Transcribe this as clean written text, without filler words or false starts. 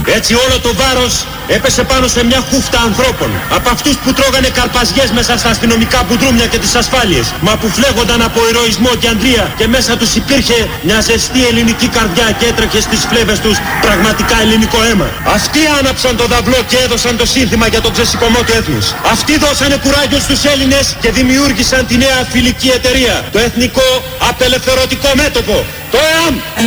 Έτσι όλο το βάρος έπεσε πάνω σε μια χούφτα ανθρώπων. Από αυτούς που τρώγανε καρπαζιές μέσα στα αστυνομικά μπουντρούμια και τις ασφάλειες, μα που φλέγονταν από ηρωισμό και αντρία και μέσα τους υπήρχε μια ζεστή ελληνική καρδιά και έτρεχε στις φλέβες τους πραγματικά ελληνικό αίμα. Αυτοί άναψαν το δαυλό και έδωσαν το σύνθημα για τον ξεσηκωμό του έθνους. Αυτοί δώσανε κουράγιο στους Έλληνες και δημιούργησαν τη νέα φιλική εταιρεία, το Εθνικό Απελευθερωτικό Μέτωπο, το ΕΑΜ.